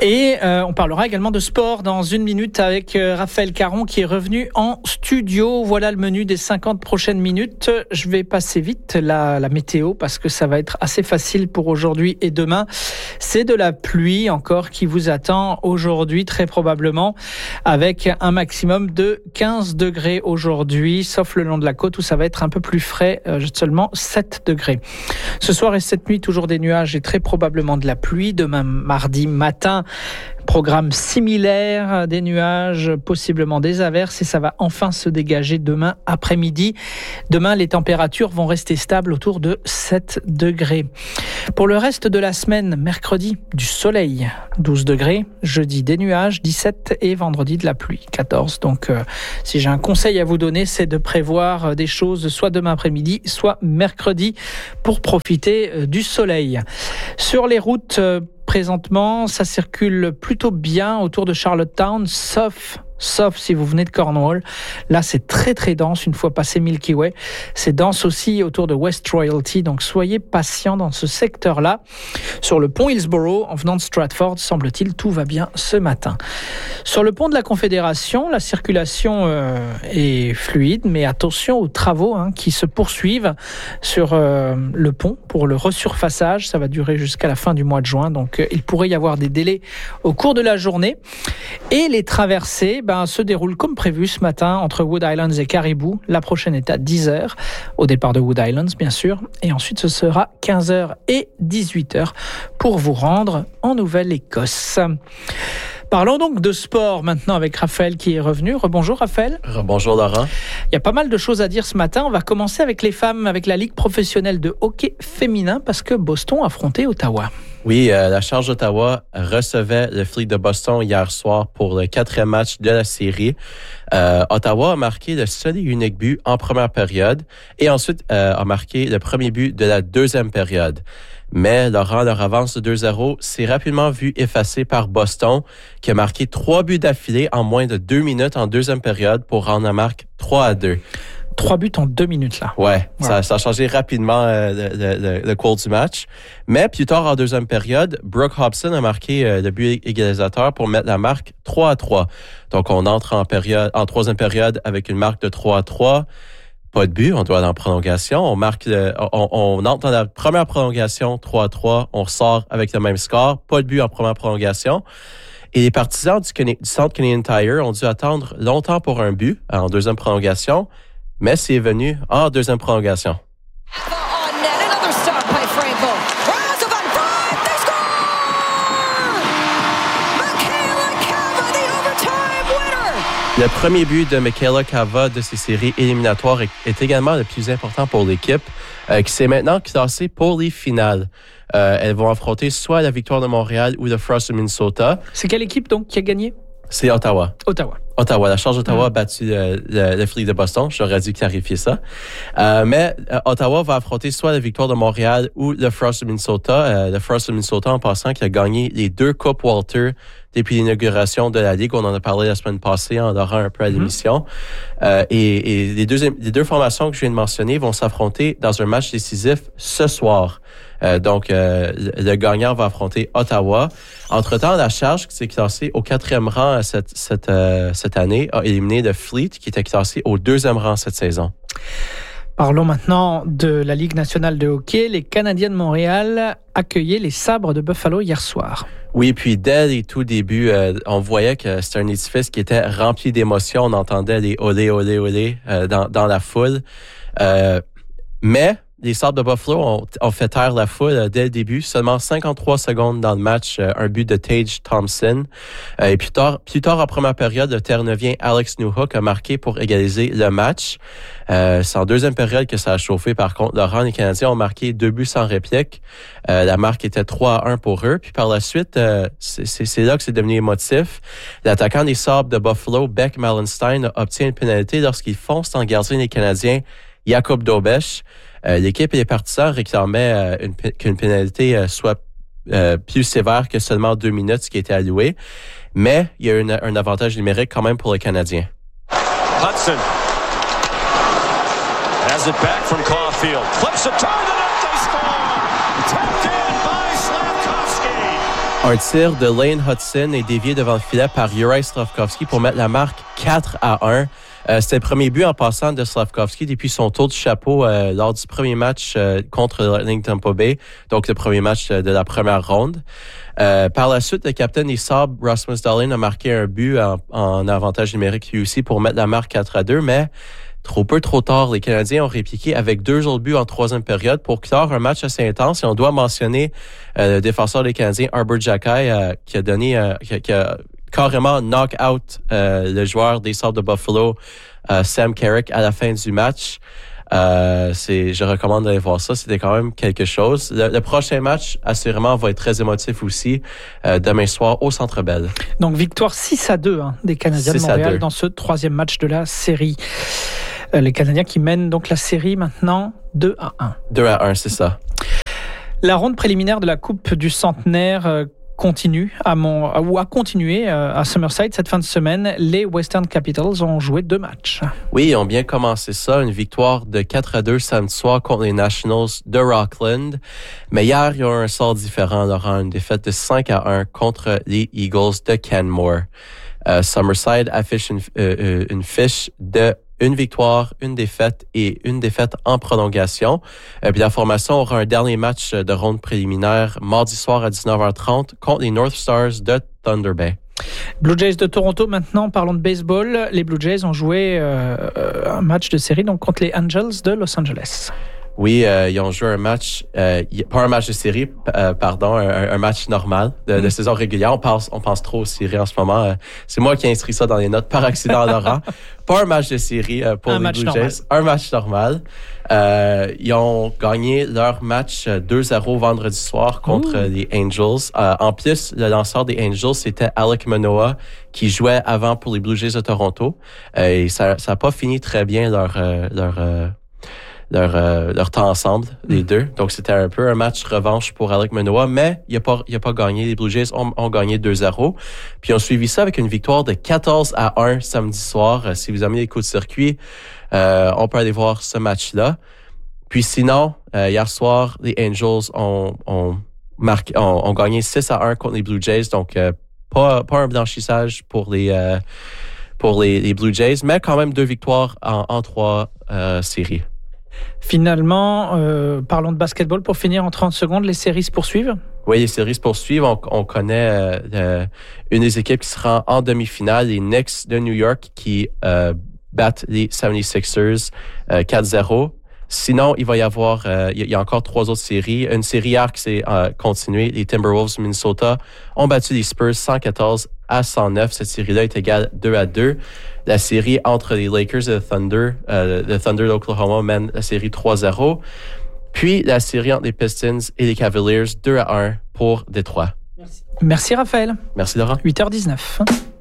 Et on parlera également de sport dans une minute avec Raphaël Caron qui est revenu en studio. Voilà le menu des 50 prochaines minutes. Je vais passer vite la météo parce que ça va être assez facile pour aujourd'hui et demain. C'est de la pluie encore qui vous attend aujourd'hui très probablement avec un maximum de 15 degrés aujourd'hui, sauf le long de la côte où ça va être un peu plus frais, seulement 7 degrés. Ce soir et cette nuit, toujours des nuages et très probablement de la pluie. Demain mardi matin, programme similaire, des nuages, possiblement des averses et ça va enfin se dégager demain après-midi. Demain, les températures vont rester stables autour de 7 degrés. Pour le reste de la semaine, mercredi, du soleil, 12 degrés. Jeudi, des nuages, 17 et vendredi, de la pluie, 14. Donc, si j'ai un conseil à vous donner, c'est de prévoir des choses soit demain après-midi, soit mercredi pour profiter du soleil. Sur les routes, présentement, ça circule plutôt bien autour de Charlottetown, sauf si vous venez de Cornwall. Là, c'est très très dense une fois passé Milky Way. C'est dense aussi autour de West Royalty, donc soyez patients dans ce secteur-là. Sur le pont Hillsborough, en venant de Stratford, semble-t-il, tout va bien ce matin. Sur le pont de la Confédération, la circulation est fluide, mais attention aux travaux qui se poursuivent sur le pont pour le resurfaçage. Ça va durer jusqu'à la fin du mois de juin, donc il pourrait y avoir des délais au cours de la journée. Et les traversées se déroulent comme prévu ce matin entre Wood Islands et Caribou. La prochaine est à 10h, au départ de Wood Islands bien sûr, et ensuite ce sera 15h et 18h pour vous rendre en Nouvelle-Écosse. Parlons donc de sport maintenant avec Raphaël qui est revenu. Rebonjour Raphaël. Rebonjour Laurent. Il y a pas mal de choses à dire ce matin. On va commencer avec les femmes, avec la Ligue professionnelle de hockey féminin parce que Boston affrontait Ottawa. Oui, la Charge d'Ottawa recevait le Fleet de Boston hier soir pour le 4e match de la série. Ottawa a marqué le seul et unique but en première période et ensuite a marqué le premier but de la deuxième période. Mais leur avance de 2-0 s'est rapidement vue effacée par Boston, qui a marqué 3 buts d'affilée en moins de 2 minutes en deuxième période pour rendre la marque 3-2. 3 buts en 2 minutes, là. Ouais. Ça a changé rapidement le cours du match. Mais plus tard, en deuxième période, Brooke Hobson a marqué le but égalisateur pour mettre la marque 3-3. Donc, on entre en troisième période avec une marque de 3-3. Pas de but, on doit aller en prolongation. On entre dans la première prolongation 3-3. On ressort avec le même score. Pas de but en première prolongation. Et les partisans du Centre Canadian Tire ont dû attendre longtemps pour un but en deuxième prolongation. Mais c'est venu en deuxième prolongation. Le premier but de Michaela Cava de ces séries éliminatoires est également le plus important pour l'équipe, qui s'est maintenant classée pour les finales. Elles vont affronter soit la Victoire de Montréal ou le Frost de Minnesota. C'est quelle équipe donc qui a gagné? C'est Ottawa. La Charge d'Ottawa a battu le Fleet de Boston. J'aurais dû clarifier ça. Mais Ottawa va affronter soit la Victoire de Montréal ou le Frost de Minnesota. Le Frost de Minnesota, en passant, qui a gagné les 2 Coupes Walter depuis l'inauguration de la Ligue. On en a parlé la semaine passée en l'aurant un peu à l'émission. Et les deux formations que je viens de mentionner vont s'affronter dans un match décisif ce soir. Donc, le gagnant va affronter Ottawa. Entre-temps, la Charge, qui s'est classée au 4e rang cette année, a éliminé le Fleet, qui était classé au 2e rang cette saison. Parlons maintenant de la Ligue nationale de hockey. Les Canadiens de Montréal accueillaient les Sabres de Buffalo hier soir. Oui, puis dès les tout débuts, on voyait que c'était un édifice qui était rempli d'émotions. On entendait les olé, olé, olé dans la foule. Mais les Sabres de Buffalo ont fait taire la foule dès le début. Seulement 53 secondes dans le match, un but de Tage Thompson. Et plus tard en première période, le Terre-Neuvien Alex Newhook a marqué pour égaliser le match. C'est en deuxième période que ça a chauffé. Par contre, Laurent, les Canadiens ont marqué 2 buts sans réplique. La marque était 3-1 pour eux. Puis par la suite, c'est là que c'est devenu émotif. L'attaquant des Sabres de Buffalo, Beck Malenstein, obtient une pénalité lorsqu'il fonce dans le gardien des Canadiens, Jakub Dobeš. L'équipe et les partisans réclamaient qu'une pénalité soit plus sévère que seulement 2 minutes, ce qui était alloué. Mais il y a un avantage numérique quand même pour les Canadiens. Hudson has it back from Caulfield. Flips it toward the net, they score! Tapped in by Slafkovsky. Un tir de Lane Hudson est dévié devant le filet par Juraj Slafkovský pour mettre la marque 4-1. C'était le premier but en passant de Slafkovský depuis son tour du chapeau lors du premier match contre le Lightning Tampa Bay, donc le premier match de la première ronde. Par la suite, le capitaine des Sabres, Rasmus Dahlin, a marqué un but en avantage numérique lui aussi pour mettre la marque 4-2, mais trop tard, les Canadiens ont répliqué avec 2 autres buts en troisième période pour clore un match assez intense. Et on doit mentionner le défenseur des Canadiens, Arber Xhekaj, qui a carrément knock out le joueur des Sabres de Buffalo, Sam Carrick, à la fin du match. Je recommande d'aller voir ça. C'était quand même quelque chose. Le prochain match, assurément, va être très émotif aussi, demain soir au Centre Bell. Donc, victoire 6-2 des Canadiens de Montréal dans ce 3e match de la série. Les Canadiens qui mènent donc la série maintenant 2-1. 2-1, c'est ça. La ronde préliminaire de la Coupe du Centenaire continue a continué à Summerside cette fin de semaine. Les Western Capitals ont joué 2 matchs. Oui, ils ont bien commencé ça. Une victoire de 4-2 samedi soir contre les Nationals de Rockland. Mais hier, il y a eu un sort différent, Laurent. Une défaite de 5-1 contre les Eagles de Canmore. Summerside affiche une fiche de une victoire, une défaite et une défaite en prolongation. Puis la formation aura un dernier match de ronde préliminaire mardi soir à 19h30 contre les North Stars de Thunder Bay. Blue Jays de Toronto maintenant, parlons de baseball. Les Blue Jays ont joué un match de série donc contre les Angels de Los Angeles. Oui, ils ont joué un match, pas un match de série, un match normal de saison régulière. On pense trop aux séries en ce moment. C'est moi qui ai inscrit ça dans les notes par accident, Laurent. Pas un match de série pour les Blue Jays, un match normal. Ils ont gagné leur match 2-0 vendredi soir contre les Angels. En plus, le lanceur des Angels, c'était Alek Manoah, qui jouait avant pour les Blue Jays de Toronto. Et ça a pas fini très bien leur temps ensemble, les deux. Donc, c'était un peu un match revanche pour Alek Manoah, mais il a pas gagné. Les Blue Jays ont gagné 2-0. Puis, ils ont suivi ça avec une victoire de 14-1 samedi soir. Si vous avez les coups de circuit, on peut aller voir ce match-là. Puis, sinon, hier soir, les Angels ont gagné 6-1 contre les Blue Jays. Donc, pas un blanchissage pour les Blue Jays, mais quand même 2 victoires en 3 séries. Finalement, parlons de basketball pour finir en 30 secondes. Les séries se poursuivent? Oui, les séries se poursuivent. On connaît une des équipes qui sera en demi-finale, les Knicks de New York, qui battent les 76ers 4-0. Sinon, il va y avoir, il y a encore 3 autres séries. Une série hier qui s'est continuée. Les Timberwolves de Minnesota ont battu les Spurs 114-109. Cette série-là est égale 2-2. La série entre les Lakers et le Thunder d'Oklahoma mène la série 3-0. Puis la série entre les Pistons et les Cavaliers 2-1 pour Détroit. Merci Raphaël. Merci Laurent. 8h19.